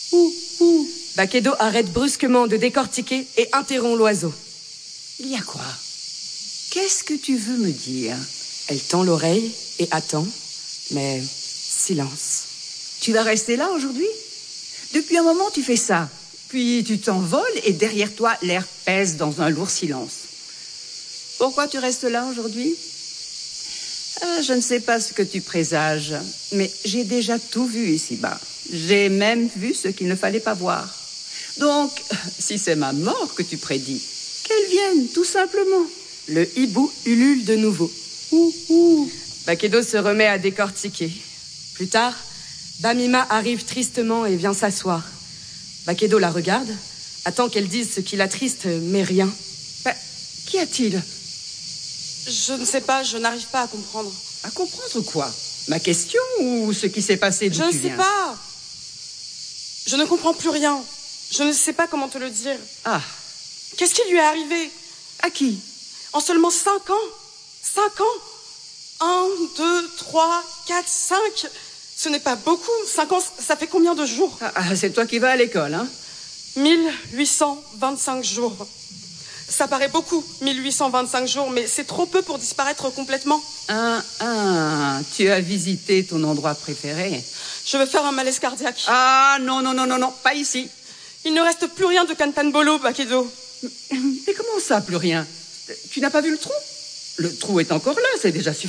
Baquedo arrête brusquement de décortiquer et interrompt l'oiseau. Il y a quoi? Qu'est-ce que tu veux me dire? Elle tend l'oreille et attend, mais silence. Tu vas rester là aujourd'hui? Depuis un moment, tu fais ça. Puis tu t'envoles et derrière toi, l'air pèse dans un lourd silence. Pourquoi tu restes là aujourd'hui? Je ne sais pas ce que tu présages, mais j'ai déjà tout vu ici-bas. J'ai même vu ce qu'il ne fallait pas voir. Donc, si c'est ma mort que tu prédis, qu'elle vienne, tout simplement. Le hibou ulule de nouveau. Baquedo se remet à décortiquer. Plus tard, Bamima arrive tristement et vient s'asseoir. Baquedo la regarde, attend qu'elle dise ce qui l'attriste, mais rien. Qu'y a-t-il? Je ne sais pas, je n'arrive pas à comprendre. À comprendre quoi? Ma question ou ce qui s'est passé d'où tu viens? Je ne sais pas. Je ne comprends plus rien. Je ne sais pas comment te le dire. Ah. Qu'est-ce qui lui est arrivé? À qui? En seulement 5 ans. 5 ans. 1, 2, 3, 4, 5. Ce n'est pas beaucoup. 5 ans, ça fait combien de jours? C'est toi qui vas à l'école, hein? 1825 jours. Ça paraît beaucoup, 1825 jours, mais c'est trop peu pour disparaître complètement. Tu as visité ton endroit préféré? Je veux faire un malaise cardiaque. Non, pas ici. Il ne reste plus rien de Cantanbolo, Baquedo. Mais comment ça, plus rien? Tu n'as pas vu le trou? Le trou est encore là, c'est déjà suffisant.